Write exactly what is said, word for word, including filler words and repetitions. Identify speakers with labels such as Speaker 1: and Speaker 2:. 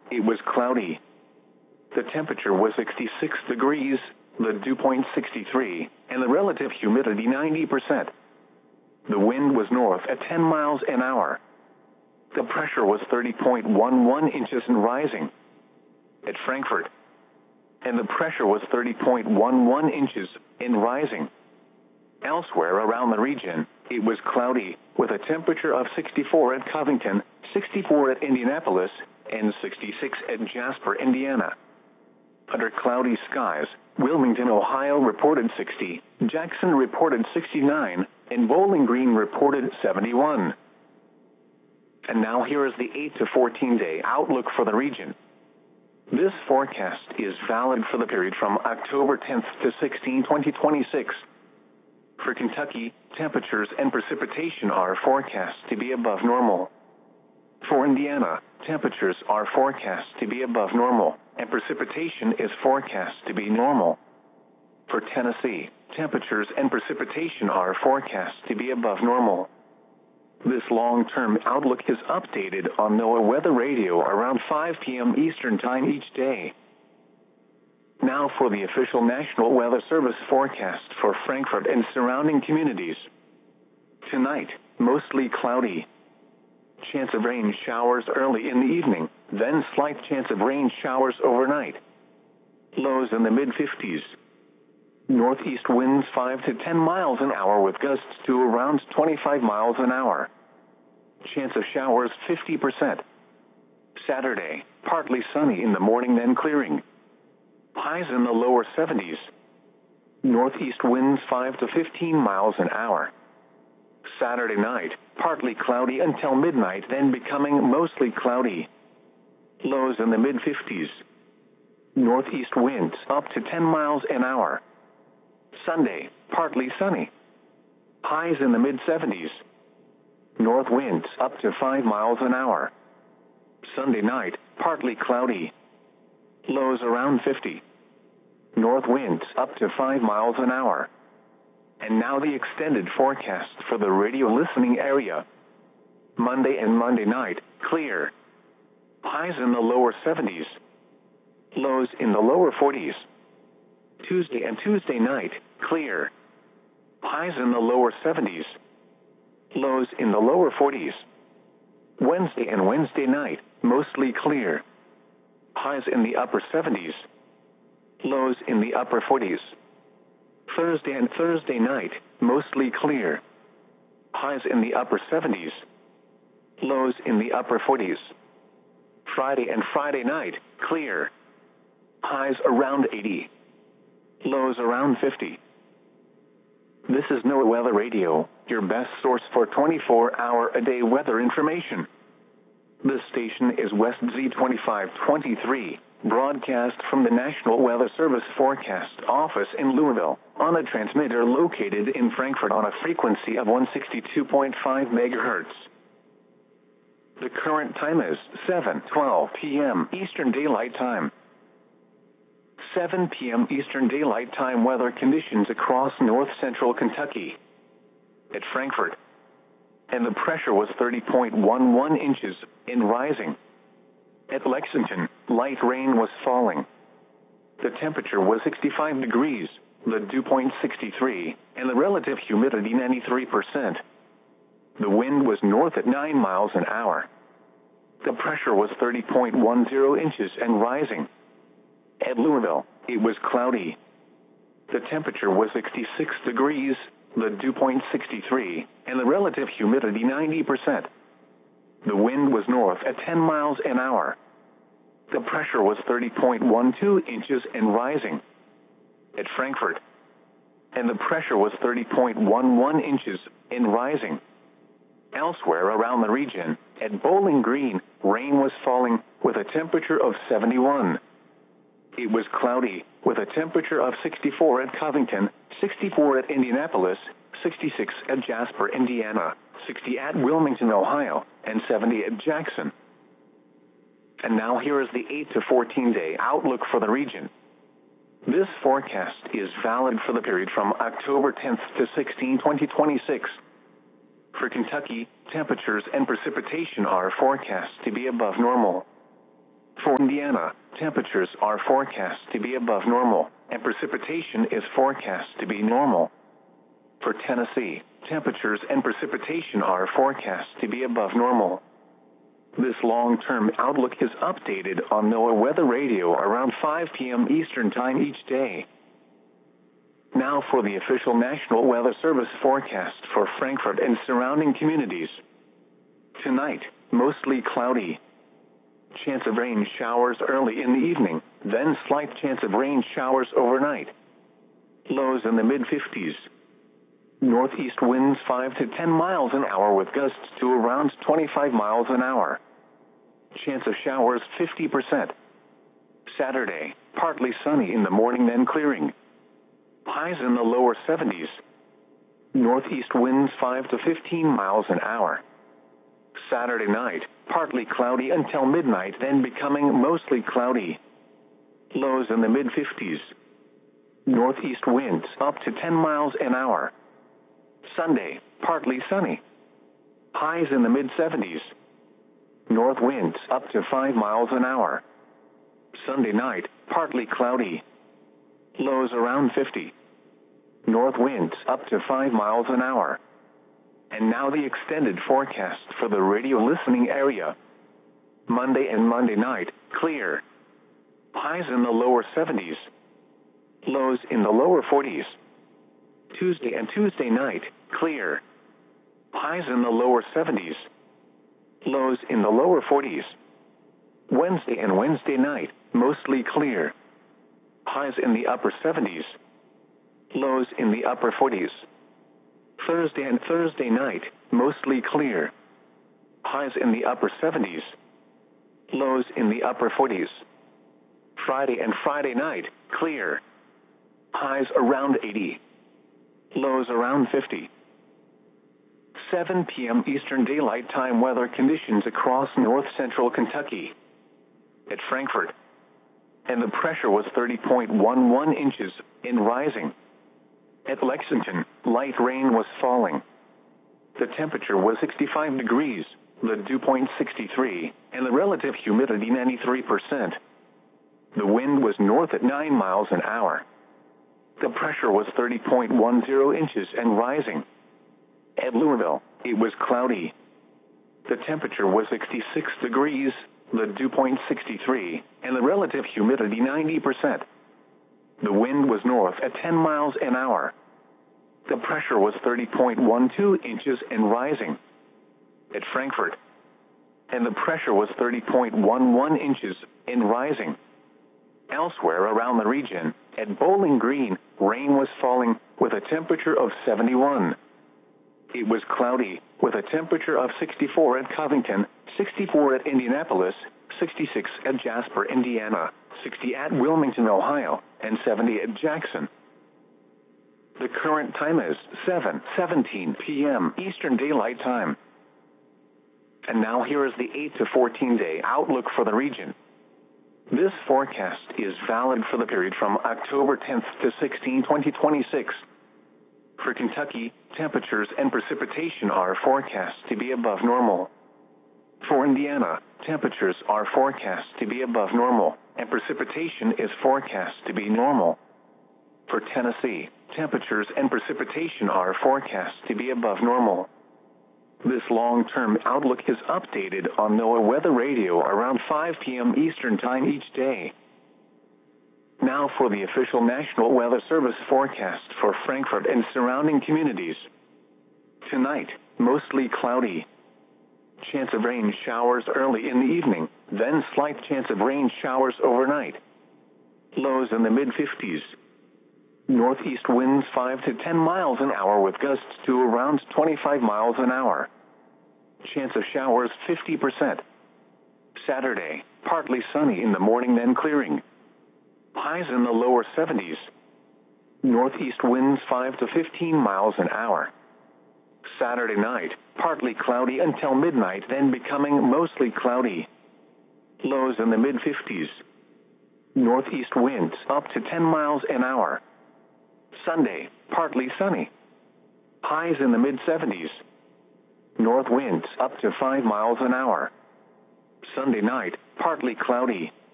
Speaker 1: it was cloudy. The temperature was sixty-six degrees, the dew point sixty-three, and the relative humidity ninety percent. The wind was north at ten miles an hour. The pressure was thirty point one one inches and rising. At Frankfurt. And the pressure was thirty point one one inches and rising. Elsewhere around the region, it was cloudy, with a temperature of sixty-four at Covington, sixty-four at Indianapolis, and sixty-six at Jasper, Indiana. Under cloudy skies, Wilmington, Ohio reported sixty, Jackson reported sixty-nine, and Bowling Green reported seventy-one. And now here is the eight to fourteen day outlook for the region. This forecast is valid for the period from October tenth to sixteenth, twenty twenty-six. For Kentucky, temperatures and precipitation are forecast to be above normal. For Indiana, temperatures are forecast to be above normal, and precipitation is forecast to be normal. For Tennessee, temperatures and precipitation are forecast to be above normal. This long-term outlook is updated on NOAA Weather Radio around five p m Eastern Time each day. Now for the official National Weather Service forecast for Frankfurt and surrounding communities. Tonight, mostly cloudy. Chance of rain showers early in the evening, then slight chance of rain showers overnight. Lows in the mid fifties. Northeast winds five to ten miles an hour with gusts to around twenty-five miles an hour. Chance of showers fifty percent. Saturday, partly sunny in the morning then clearing. Highs in the lower seventies. Northeast winds five to fifteen miles an hour. Saturday night, partly cloudy until midnight, then becoming mostly cloudy. Lows in the mid fifties. Northeast winds up to ten miles an hour. Sunday, partly sunny. Highs in the mid seventies. North winds up to five miles an hour. Sunday night, partly cloudy. Lows around fifty. North winds up to five miles an hour. And now the extended forecast for the radio listening area. Monday and Monday night, clear. Highs in the lower seventies. Lows in the lower forties. Tuesday and Tuesday night, clear. Highs in the lower seventies. Lows in the lower forties. Wednesday and Wednesday night, mostly clear. Highs in the upper seventies. Lows in the upper forties. Thursday and Thursday night, mostly clear. Highs in the upper seventies. Lows in the upper forties. Friday and Friday night, clear. Highs around eighty. Lows around fifty. This is NOAA Weather Radio, your best source for twenty-four hour a day weather information. This station is West Z twenty-five twenty-three, broadcast from the National Weather Service Forecast Office in Louisville, on a transmitter located in Frankfurt on a frequency of one sixty-two point five megahertz. The current time is seven twelve p m Eastern Daylight Time. seven p m Eastern Daylight Time weather conditions across north central Kentucky. At Frankfurt. And the pressure was thirty point one one inches and rising. At Lexington, light rain was falling. The temperature was sixty-five degrees, the dew point sixty-three, and the relative humidity ninety-three percent. The wind was north at nine miles an hour. The pressure was thirty point one zero inches and rising. At Louisville, it was cloudy. The temperature was sixty-six degrees, the dew point sixty-three, and the relative humidity ninety percent. The wind was north at ten miles an hour. The pressure was thirty point one two inches and rising. At Frankfurt. And the pressure was thirty point one one inches and rising. Elsewhere around the region, at Bowling Green, rain was falling with a temperature of seventy-one. It was cloudy, with a temperature of sixty-four at Covington, sixty-four at Indianapolis, sixty-six at Jasper, Indiana, sixty at Wilmington, Ohio, and seventy at Jackson. And now here is the eight to fourteen day outlook for the region. This forecast is valid for the period from October tenth to sixteenth, twenty twenty-six. For Kentucky, temperatures and precipitation are forecast to be above normal. For Indiana, temperatures are forecast to be above normal, and precipitation is forecast to be normal. For Tennessee, temperatures and precipitation are forecast to be above normal. This long-term outlook is updated on NOAA Weather Radio around five p m Eastern Time each day. Now for the official National Weather Service forecast for Frankfort and surrounding communities. Tonight, mostly cloudy. Chance of rain showers early in the evening, then slight chance of rain showers overnight. Lows in the mid fifties. Northeast winds five to ten miles an hour with gusts to around twenty-five miles an hour. Chance of showers fifty percent. Saturday, partly sunny in the morning then clearing. Highs in the lower seventies. Northeast winds five to fifteen miles an hour. Saturday night, partly cloudy until midnight then becoming mostly cloudy. Lows in the mid fifties. Northeast winds up to ten miles an hour. Sunday, partly sunny. Highs in the mid seventies. North winds up to five miles an hour. Sunday night, partly cloudy. Lows around fifty. North winds up to five miles an hour. And now the extended forecast for the radio listening area. Monday and Monday night, clear. Highs in the lower seventies. Lows in the lower forties. Tuesday and Tuesday night, clear. Highs in the lower seventies. Lows in the lower forties. Wednesday and Wednesday night, mostly clear. Highs in the upper seventies. Lows in the upper forties. Thursday and Thursday night, mostly clear. Highs in the upper seventies. Lows in the upper forties. Friday and Friday night, clear. Highs around eighty. Lows around fifty. seven p m Eastern Daylight Time weather conditions across north central Kentucky. At Frankfort. And the pressure was thirty point one one inches, in rising. At Lexington, light rain was falling. The temperature was sixty-five degrees, the dew point sixty-three, and the relative humidity ninety-three percent. The wind was north at nine miles an hour. The pressure was thirty point one zero inches and rising. At Louisville, it was cloudy. The temperature was sixty-six degrees, the dew point sixty-three, and the relative humidity ninety percent. The wind was north at ten miles an hour. The pressure was thirty point one two inches and rising. At Frankfort. And the pressure was thirty point one one inches and rising. Elsewhere around the region, at Bowling Green, rain was falling with a temperature of seventy-one. It was cloudy with a temperature of sixty-four at Covington, sixty-four at Indianapolis, sixty-six at Jasper, Indiana, sixty at Wilmington, Ohio, and seventy at Jackson. The current time is seven seventeen p m Eastern Daylight Time. And now here is the eight to fourteen day outlook for the region. This forecast is valid for the period from October tenth to sixteenth, twenty twenty-six. For Kentucky, temperatures and precipitation are forecast to be above normal. For Indiana, temperatures are forecast to be above normal, and precipitation is forecast to be normal. For Tennessee, temperatures and precipitation are forecast to be above normal. This long-term outlook is updated on NOAA Weather Radio around five p m Eastern Time each day. Now for the official National Weather Service forecast for Frankfort and surrounding communities. Tonight, mostly cloudy. Chance of rain showers early in the evening, then slight chance of rain showers overnight. Lows in the mid fifties. Northeast winds five to ten miles an hour with gusts to around twenty-five miles an hour. Chance of showers fifty percent. Saturday, partly sunny in the morning then clearing. Highs in the lower seventies. Northeast winds five to fifteen miles an hour. Saturday night, partly cloudy until midnight then becoming mostly cloudy. Lows in the mid fifties. Northeast winds up to ten miles an hour. Sunday, partly sunny. Highs in the mid seventies. North winds up to five miles an hour. Sunday night, partly cloudy.